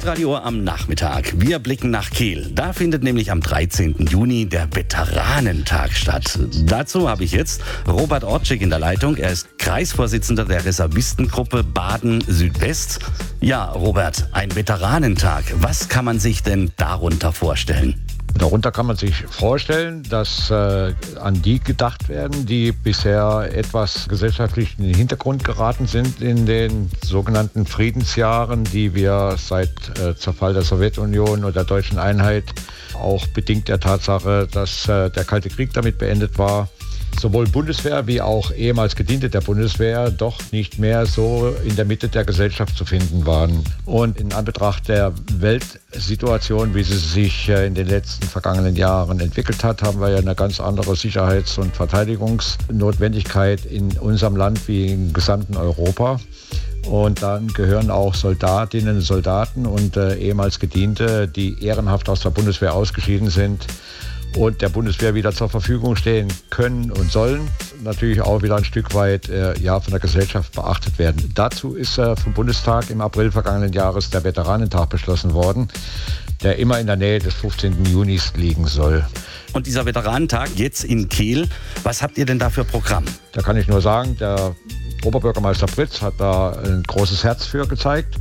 Hitradio am Nachmittag. Wir blicken nach Kehl. Da findet nämlich am 13. Juni der Veteranentag statt. Dazu habe ich jetzt Robert Orczyk in der Leitung. Er ist Kreisvorsitzender der Reservistengruppe Baden-Südwest. Ja, Robert, ein Veteranentag. Was kann man sich denn darunter vorstellen? Darunter kann man sich vorstellen, dass an die gedacht werden, die bisher etwas gesellschaftlich in den Hintergrund geraten sind in den sogenannten Friedensjahren, die wir seit Zerfall der Sowjetunion und der deutschen Einheit, auch bedingt der Tatsache, dass der Kalte Krieg damit beendet war, sowohl Bundeswehr wie auch ehemals Gediente der Bundeswehr doch nicht mehr so in der Mitte der Gesellschaft zu finden waren. Und in Anbetracht der Weltsituation, wie sie sich in den letzten vergangenen Jahren entwickelt hat, haben wir ja eine ganz andere Sicherheits- und Verteidigungsnotwendigkeit in unserem Land wie im gesamten Europa. Und dann gehören auch Soldatinnen, Soldaten und ehemals Gediente, die ehrenhaft aus der Bundeswehr ausgeschieden sind und der Bundeswehr wieder zur Verfügung stehen können und sollen, natürlich auch wieder ein Stück weit von der Gesellschaft beachtet werden. Dazu ist vom Bundestag im April vergangenen Jahres der Veteranentag beschlossen worden, der immer in der Nähe des 15. Junis liegen soll. Und dieser Veteranentag jetzt in Kehl, was habt ihr denn da für Programm? Da kann ich nur sagen, der Oberbürgermeister Pritz hat da ein großes Herz für gezeigt.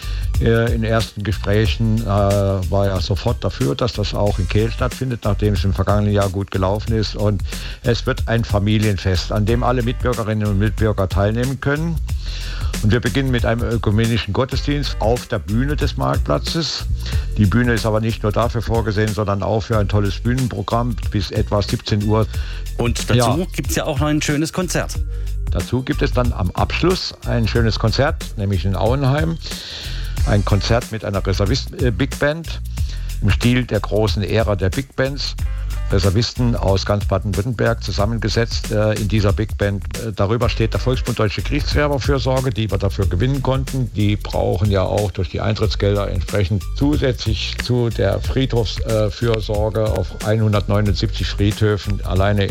In ersten Gesprächen war er sofort dafür, dass das auch in Kehl stattfindet, nachdem es im vergangenen Jahr gut gelaufen ist. Und es wird ein Familienfest, an dem alle Mitbürgerinnen und Mitbürger teilnehmen können. Und wir beginnen mit einem ökumenischen Gottesdienst auf der Bühne des Marktplatzes. Die Bühne ist aber nicht nur dafür vorgesehen, sondern auch für ein tolles Bühnenprogramm bis etwa 17 Uhr. Und dazu gibt es ja auch noch ein schönes Konzert. Dazu gibt es dann am Abschluss ein schönes Konzert, nämlich in Auenheim. Ein Konzert mit einer Reservisten-Big Band im Stil der großen Ära der Big Bands. Reservisten aus ganz Baden-Württemberg zusammengesetzt in dieser Big Band. Darüber steht der Volksbund Deutsche Kriegsgräberfürsorge, die wir dafür gewinnen konnten. Die brauchen ja auch durch die Eintrittsgelder entsprechend zusätzlich zu der Friedhofsfürsorge auf 179 Friedhöfen alleine